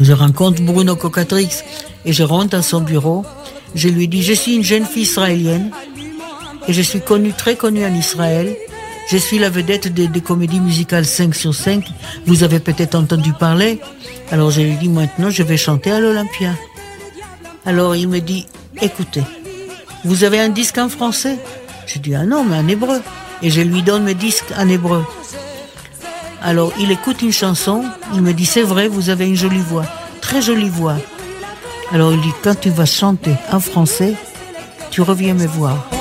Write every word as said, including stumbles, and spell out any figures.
Je rencontre Bruno Cocatrix et je rentre à son bureau. Je lui dis, je suis une jeune fille israélienne et je suis connue, très connue en Israël. Je suis la vedette des, des comédies musicales cinq sur cinq. Vous avez peut-être entendu parler. Alors je lui dis, maintenant je vais chanter à l'Olympia. Alors il me dit, écoutez, vous avez un disque en français? Je dis, ah non, mais en hébreu. Et je lui donne mes disques en hébreu. Alors il écoute une chanson, il me dit, c'est vrai, vous avez une jolie voix, très jolie voix. Alors il dit, quand tu vas chanter en français, tu reviens me voir.